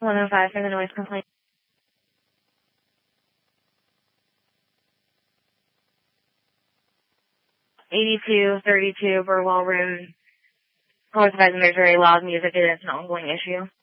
105 for the noise complaint. 8232 Burwell Road. North of there's very loud music. It is an ongoing issue.